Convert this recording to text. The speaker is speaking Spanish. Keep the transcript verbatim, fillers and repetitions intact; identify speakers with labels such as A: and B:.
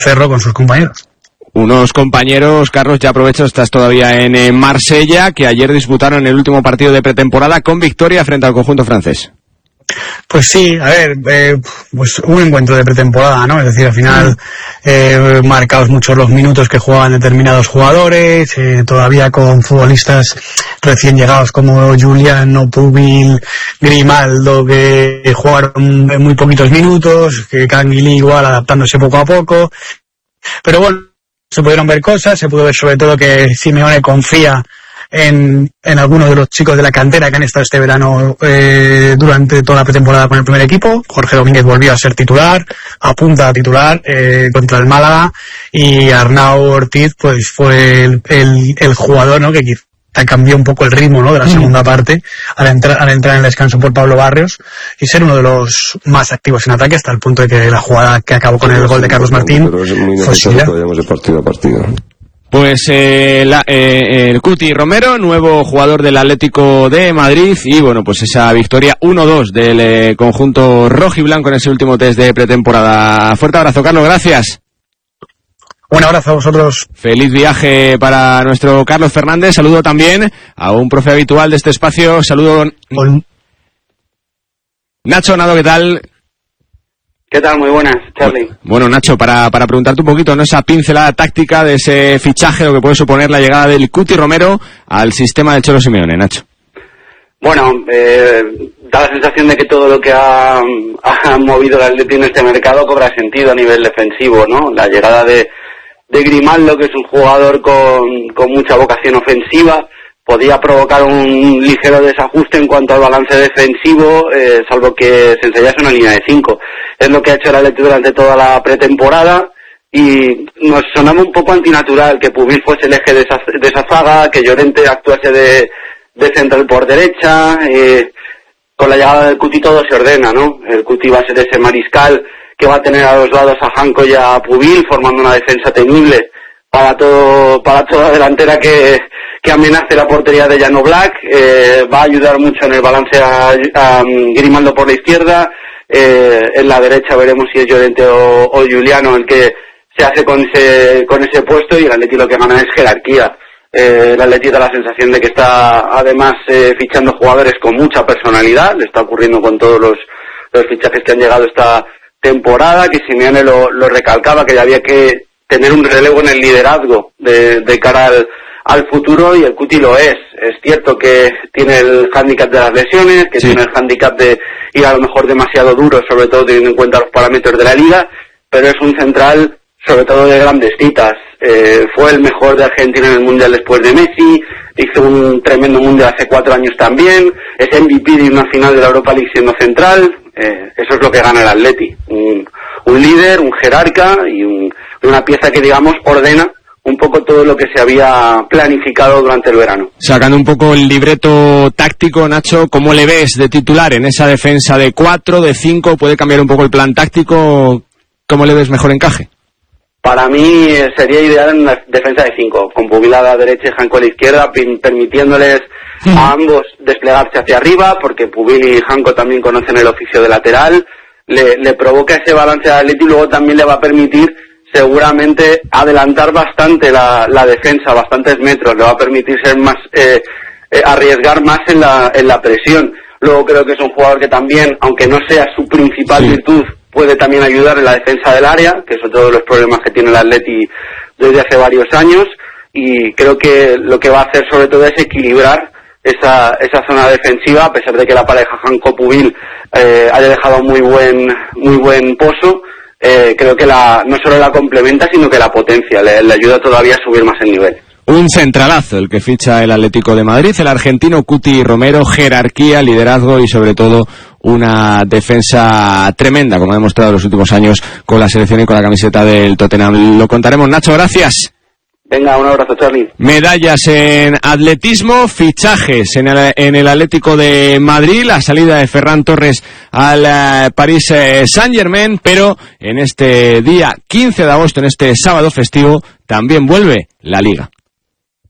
A: hacerlo con sus compañeros.
B: Unos compañeros, Carlos, ya aprovecho, estás todavía en eh, Marsella, que ayer disputaron el último partido de pretemporada con victoria frente al conjunto francés.
A: Pues sí, a ver, eh, pues un encuentro de pretemporada, ¿no? Es decir, al final eh, marcados muchos los minutos que jugaban determinados jugadores, eh, todavía con futbolistas recién llegados como Giuliano, Pubil, Grimaldo, que jugaron muy poquitos minutos, que Canguilí igual adaptándose poco a poco, pero bueno, se pudieron ver cosas, se pudo ver sobre todo que Simeone confía en, en algunos de los chicos de la cantera que han estado este verano eh, durante toda la pretemporada con el primer equipo. Jorge Domínguez volvió a ser titular, apunta a titular eh, contra el Málaga, y Arnau Ortiz pues fue el, el, el jugador, ¿no?, que quizá cambió un poco el ritmo, ¿no?, de la segunda parte al entrar, al entrar en el descanso por Pablo Barrios y ser uno de los más activos en ataque, hasta el punto de que la jugada que acabó con el gol de Carlos Martín fue suya.
C: De partido a partido.
B: Pues eh, la, eh, el Cuti Romero, nuevo jugador del Atlético de Madrid, y bueno, pues esa victoria uno dos del eh, conjunto rojiblanco en ese último test de pretemporada. Fuerte abrazo, Carlos, gracias.
A: Un abrazo a vosotros.
B: Feliz viaje para nuestro Carlos Fernández. Saludo también a un profe habitual de este espacio. Saludo.
A: Con...
B: Nacho Nado, ¿qué tal?
D: ¿Qué tal? Muy buenas, Charlie.
B: Bueno, Nacho, para, para preguntarte un poquito, ¿no?, esa pincelada táctica de ese fichaje, lo que puede suponer la llegada del Cuti Romero al sistema del Cholo Simeone, Nacho.
D: Bueno, eh, da la sensación de que todo lo que ha, ha movido el Atleti en este mercado cobra sentido a nivel defensivo, ¿no? La llegada de, de Grimaldo, que es un jugador con, con mucha vocación ofensiva, podía provocar un ligero desajuste en cuanto al balance defensivo, eh, salvo que se ensayase una línea de cinco. Es lo que ha hecho el Atleti durante toda la pretemporada, y nos sonaba un poco antinatural que Pubil fuese el eje de esa, de esa zaga, que Llorente actuase de, de central por derecha. Eh, con la llegada del Cuti todo se ordena, ¿no? El Cuti va a ser ese mariscal que va a tener a los lados a Janko y a Pubil, formando una defensa temible para todo, para toda la delantera que, que amenace la portería de Jan Oblak. Eh, va a ayudar mucho en el balance a, a Grimaldo por la izquierda. Eh, en la derecha veremos si es Llorente o, o Giuliano el que se hace con ese, con ese puesto, y el Atleti lo que gana es jerarquía. Eh, el Atleti da la sensación de que está además eh, fichando jugadores con mucha personalidad. Le está ocurriendo con todos los, los fichajes que han llegado esta temporada, que Simeone lo, lo recalcaba, que había que tener un relevo en el liderazgo de, de cara al, al futuro, y el Cuti lo es. Es cierto que tiene el hándicap de las lesiones, que sí. tiene el hándicap de ir a lo mejor demasiado duro, sobre todo teniendo en cuenta los parámetros de la liga, pero es un central sobre todo de grandes citas. Eh, fue el mejor de Argentina en el Mundial después de Messi, hizo un tremendo Mundial hace cuatro años también, es M V P de una final de la Europa League siendo central. Eh, eso es lo que gana el Atleti, un, un líder, un jerarca y un, una pieza que, digamos, ordena un poco todo lo que se había planificado durante el verano.
B: Sacando un poco el libreto táctico, Nacho, ¿cómo le ves de titular en esa defensa de cuatro, de cinco? ¿Puede cambiar un poco el plan táctico? ¿Cómo le ves mejor encaje?
D: Para mí sería ideal en una defensa de cinco, con Pubil a la derecha y Janko a la izquierda, permitiéndoles a ambos desplegarse hacia arriba, porque Pubil y Janko también conocen el oficio de lateral. Le, le provoca ese balance al Atleti, y luego también le va a permitir seguramente adelantar bastante la, la defensa, bastantes metros, le va a permitir ser más eh, eh, arriesgar más en la, en la presión. Luego creo que es un jugador que también, aunque no sea su principal sí. virtud, puede también ayudar en la defensa del área, que es otro de los problemas que tiene el Atleti desde hace varios años, y creo que lo que va a hacer sobre todo es equilibrar esa esa zona defensiva, a pesar de que la pareja Janko-Pubil eh, haya dejado muy buen muy buen pozo. Eh, creo que la no solo la complementa, sino que la potencia, le, le ayuda todavía a subir más el nivel.
B: Un centralazo el que ficha el Atlético de Madrid, el argentino Cuti Romero, jerarquía, liderazgo y sobre todo una defensa tremenda, como ha demostrado en los últimos años con la selección y con la camiseta del Tottenham. Lo contaremos, Nacho, gracias.
D: Venga, un abrazo, Charlie.
B: Medallas en atletismo, fichajes en el, en el Atlético de Madrid, la salida de Ferran Torres al uh, Paris uh, Saint-Germain, pero en este día quince de agosto, en este sábado festivo, también vuelve la Liga.